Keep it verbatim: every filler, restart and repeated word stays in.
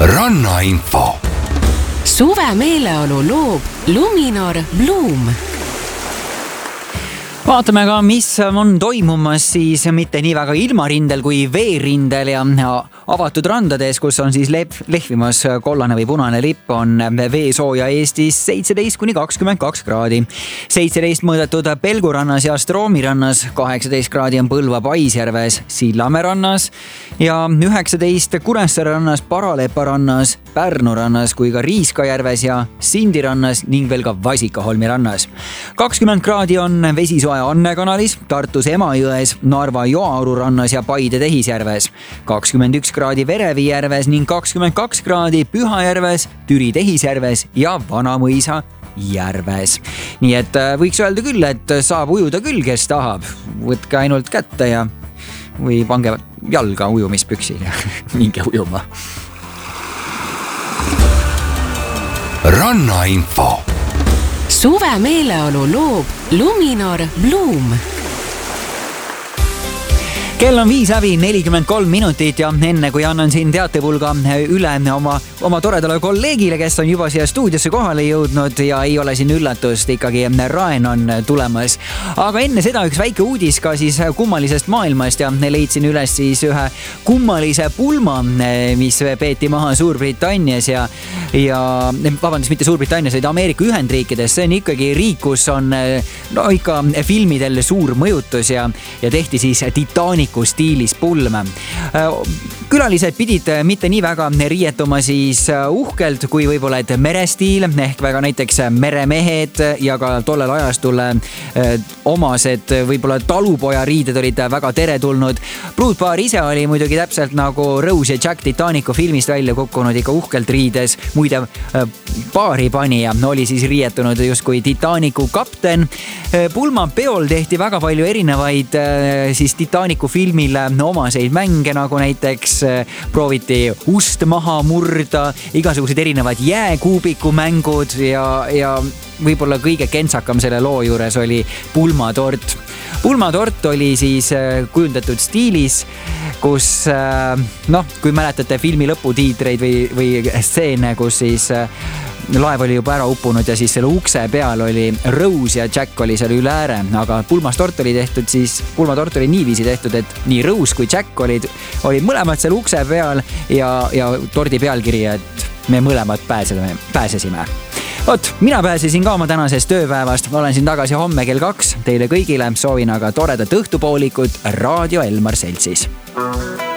rannainfo. Suve meeleolu loob Luminor Bloom. Vaatame ka, mis on toimumas siis mitte nii väga ilmarindel kui veerindel ja avatud randades, kus on siis lehvimas kollane või punane lipp, on veesooja Eestis seitseteist kuni kakskümmend kaks kraadi. seitseteist mõõdetud Pelgurannas ja Stroomi rannas, kaheksateist kraadi on Põlva Paisjärves, Sillamäe rannas ja üheksateist Kuressaare rannas, Paralepa rannas, Pärnu rannas kui ka Riiskajärves ja Sindi rannas ning veel ka Vasikaholmi rannas. kakskümmend kraadi on vesisooja Anne kanalis, Tartus Emajões, Narva Joauru rannas ja Paide Tehisjärves, kakskümmend üks kraadi Verevi järves ning kakskümmend kaks kraadi Pühajärves, Türi Tehisjärves ja Vanamõisa järves. Nii et võiks öelda küll, et saab ujuda küll, kes tahab. Võtke ainult kätte ja või pange jalga ujumispüksil ja minge ujuma. Rannainfo. Suve meeleolu loob Luminor Bloom. Kell on viis läbi nelikümmend kolm minutit ja enne kui annan siin teatepulga üle oma, oma toredale kolleegile, kes on juba siia stuudiosse kohale jõudnud ja ei ole siin üllatust, ikkagi Raen on tulemas. Aga enne seda üks väike uudis ka siis kummalisest maailmast ja leidsin üles siis ühe kummalise pulma, mis peeti maha Suurbritannias ja, ja vabandust, mitte Suurbritannias, vaid Ameerika Ühendriikides. See on ikkagi riik, kus on no ikka filmidel suur mõjutus ja, ja tehti siis Titanic stiilis pulme. Külalised pidid mitte nii väga riietuma siis uhkelt kui võib-olla et merestiil ehk väga näiteks meremehed ja ka tollel ajastul omased võib-olla talupoja riided olid väga teretulnud. Pruutpaar ise oli muidugi täpselt nagu Rose ja Jack Titanicu filmist välja kukkunud ikka uhkelt riides. Muide paari panija oli siis riietunud justkui Titanicu kapten. Pulma peol tehti väga palju erinevaid siis Titanicu filmile omaseid mänge, nagu näiteks prooviti ust maha murda, igasugused erinevad jääkuubiku mängud ja, ja võib-olla kõige kentsakam selle loo juures oli pulmatort. Pulmatort oli siis kujundatud stiilis, kus noh, kui mäletate filmi lõputiitreid või, või stseene, kus siis laev oli juba ära uppunud ja siis selle ukse peal oli Rose ja Jack oli seal üle ääre, aga pulmastort oli tehtud siis, pulmatort oli niiviisi tehtud, et nii Rose kui Jack olid, olid mõlemad seal ukse peal ja, ja tordi pealkiri, et me mõlemad pääsesime, pääsesime. Ot, mina pääsesin ka oma tänasest tööpäevast, olen siin tagasi homme kell kaks, teile kõigile soovin aga toredat õhtupoolikut Raadio Elmar Seltsis.